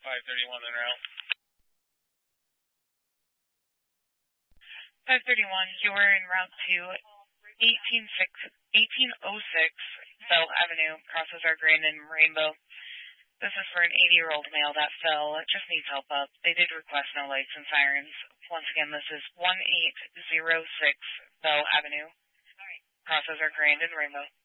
531 en route. 531, you're en route to 1806 Bell Avenue, crosses our Grand and Rainbow. This is for an 80-year-old male that fell, just needs help up. They did request no lights and sirens. Once again, this is 1806 Bell Avenue, crosses our Grand and Rainbow.